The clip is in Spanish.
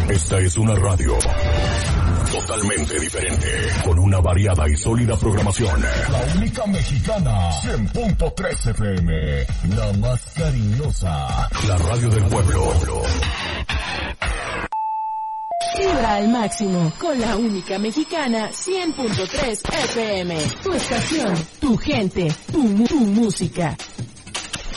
Esta es una radio totalmente diferente, con una variada y sólida programación. La única mexicana, 100.3 FM, la más cariñosa, la radio del pueblo. Vibra al máximo con la única mexicana 100.3 FM. Tu estación, tu gente, tu música.